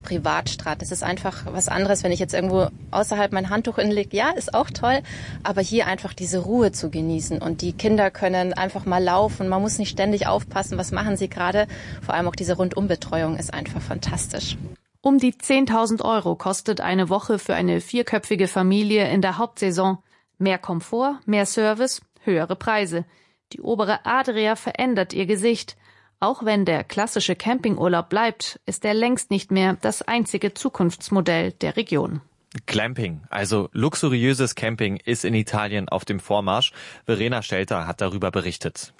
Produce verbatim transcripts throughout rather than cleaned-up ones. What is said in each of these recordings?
Privatstrand. Das ist einfach was anderes, wenn ich jetzt irgendwo außerhalb mein Handtuch hinlege. Ja, ist auch toll, aber hier einfach diese Ruhe zu genießen und die Kinder können einfach mal laufen. Man muss nicht ständig aufpassen, was machen sie gerade. Vor allem auch diese Rundumbetreuung ist einfach fantastisch. Um die zehntausend Euro kostet eine Woche für eine vierköpfige Familie in der Hauptsaison. Mehr Komfort, mehr Service, höhere Preise. Die obere Adria verändert ihr Gesicht. Auch wenn der klassische Campingurlaub bleibt, ist er längst nicht mehr das einzige Zukunftsmodell der Region. Glamping, also luxuriöses Camping, ist in Italien auf dem Vormarsch. Verena Stelter hat darüber berichtet.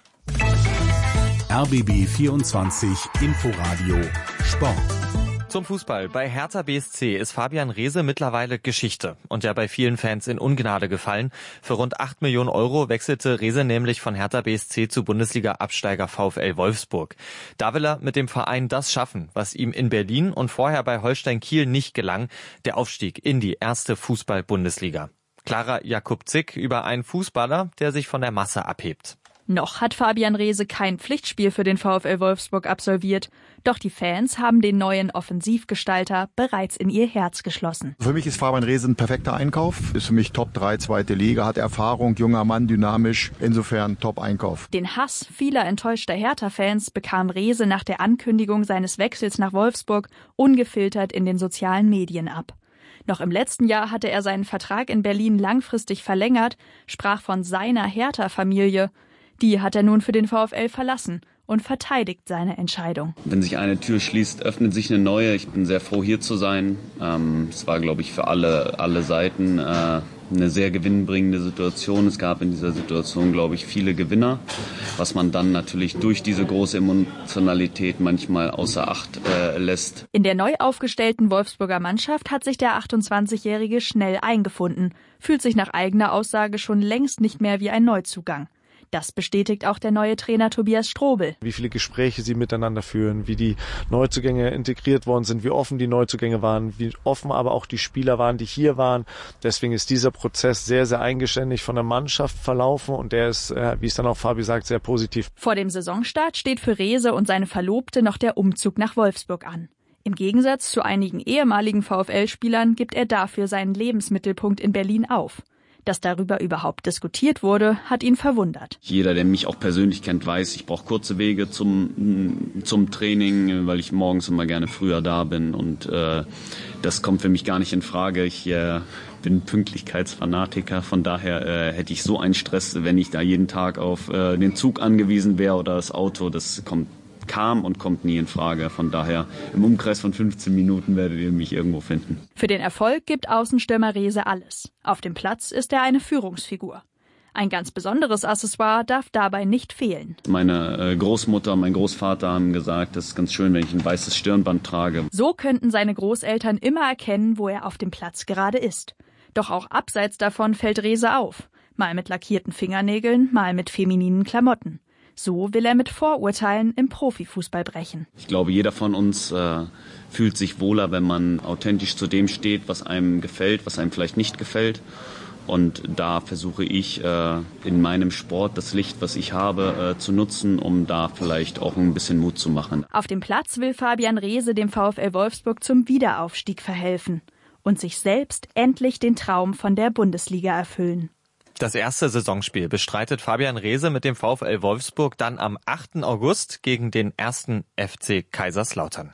R B B vierundzwanzig Inforadio Sport. Zum Fußball. Bei Hertha B S C ist Fabian Reese mittlerweile Geschichte und ja bei vielen Fans in Ungnade gefallen. Für rund acht Millionen Euro wechselte Reese nämlich von Hertha B S C zu Bundesliga-Absteiger VfL Wolfsburg. Da will er mit dem Verein das schaffen, was ihm in Berlin und vorher bei Holstein Kiel nicht gelang, der Aufstieg in die erste Fußball-Bundesliga. Clara Jakubczyk über einen Fußballer, der sich von der Masse abhebt. Noch hat Fabian Reese kein Pflichtspiel für den VfL Wolfsburg absolviert. Doch die Fans haben den neuen Offensivgestalter bereits in ihr Herz geschlossen. Für mich ist Fabian Reese ein perfekter Einkauf. Ist für mich Top drei, zweite Liga, hat Erfahrung, junger Mann, dynamisch. Insofern Top-Einkauf. Den Hass vieler enttäuschter Hertha-Fans bekam Reese nach der Ankündigung seines Wechsels nach Wolfsburg ungefiltert in den sozialen Medien ab. Noch im letzten Jahr hatte er seinen Vertrag in Berlin langfristig verlängert, sprach von seiner Hertha-Familie. Die hat er nun für den VfL verlassen und verteidigt seine Entscheidung. Wenn sich eine Tür schließt, öffnet sich eine neue. Ich bin sehr froh, hier zu sein. Ähm, es war, glaube ich, für alle, alle Seiten äh, eine sehr gewinnbringende Situation. Es gab in dieser Situation, glaube ich, viele Gewinner, was man dann natürlich durch diese große Emotionalität manchmal außer Acht äh, lässt. In der neu aufgestellten Wolfsburger Mannschaft hat sich der achtundzwanzigjährige schnell eingefunden, fühlt sich nach eigener Aussage schon längst nicht mehr wie ein Neuzugang. Das bestätigt auch der neue Trainer Tobias Strobel. Wie viele Gespräche sie miteinander führen, wie die Neuzugänge integriert worden sind, wie offen die Neuzugänge waren, wie offen aber auch die Spieler waren, die hier waren. Deswegen ist dieser Prozess sehr, sehr eigenständig von der Mannschaft verlaufen und der ist, wie es dann auch Fabi sagt, sehr positiv. Vor dem Saisonstart steht für Reese und seine Verlobte noch der Umzug nach Wolfsburg an. Im Gegensatz zu einigen ehemaligen VfL-Spielern gibt er dafür seinen Lebensmittelpunkt in Berlin auf. Dass darüber überhaupt diskutiert wurde, hat ihn verwundert. Jeder, der mich auch persönlich kennt, weiß, ich brauche kurze Wege zum, zum Training, weil ich morgens immer gerne früher da bin. Und äh, das kommt für mich gar nicht in Frage. Ich äh, bin Pünktlichkeitsfanatiker. Von daher äh, hätte ich so einen Stress, wenn ich da jeden Tag auf äh, den Zug angewiesen wäre oder das Auto. Das kommt kam und kommt nie in Frage. Von daher im Umkreis von fünfzehn Minuten werdet ihr mich irgendwo finden. Für den Erfolg gibt Außenstürmer Reese alles. Auf dem Platz ist er eine Führungsfigur. Ein ganz besonderes Accessoire darf dabei nicht fehlen. Meine Großmutter, mein Großvater haben gesagt, es ist ganz schön, wenn ich ein weißes Stirnband trage. So könnten seine Großeltern immer erkennen, wo er auf dem Platz gerade ist. Doch auch abseits davon fällt Reese auf. Mal mit lackierten Fingernägeln, mal mit femininen Klamotten. So will er mit Vorurteilen im Profifußball brechen. Ich glaube, jeder von uns äh, fühlt sich wohler, wenn man authentisch zu dem steht, was einem gefällt, was einem vielleicht nicht gefällt. Und da versuche ich äh, in meinem Sport das Licht, was ich habe, äh, zu nutzen, um da vielleicht auch ein bisschen Mut zu machen. Auf dem Platz will Fabian Reese dem VfL Wolfsburg zum Wiederaufstieg verhelfen und sich selbst endlich den Traum von der Bundesliga erfüllen. Das erste Saisonspiel bestreitet Fabian Reese mit dem VfL Wolfsburg dann am achten August gegen den ersten F C Kaiserslautern.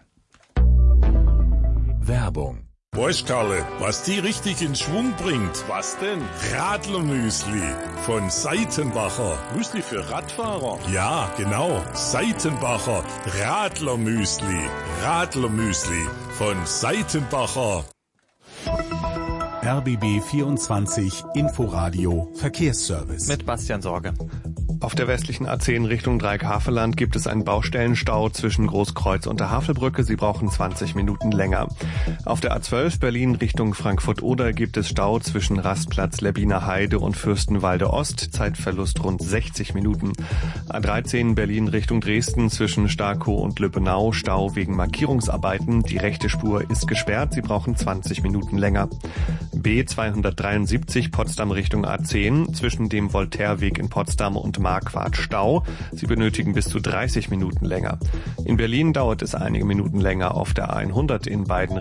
Werbung. Weißt Karle, was die richtig in Schwung bringt? Was denn? Radlermüsli von Seitenbacher. Müsli für Radfahrer? Ja, genau. Seitenbacher Radlermüsli. Radlermüsli von Seitenbacher. R B B vierundzwanzig Inforadio Verkehrsservice. Mit Bastian Sorge. Auf der westlichen A zehn Richtung Dreieck-Havelland gibt es einen Baustellenstau zwischen Großkreuz und der Havelbrücke. Sie brauchen zwanzig Minuten länger. Auf der A zwölf Berlin Richtung Frankfurt-Oder gibt es Stau zwischen Rastplatz Lebbiner Heide und Fürstenwalde Ost. Zeitverlust rund sechzig Minuten. A dreizehn Berlin Richtung Dresden zwischen Starkow und Lübbenau. Stau wegen Markierungsarbeiten. Die rechte Spur ist gesperrt. Sie brauchen zwanzig Minuten länger. B zweihundertdreiundsiebzig Potsdam Richtung A zehn zwischen dem Voltaireweg in Potsdam und Marquardt Stau. Sie benötigen bis zu dreißig Minuten länger. In Berlin dauert es einige Minuten länger auf der A hundert in beiden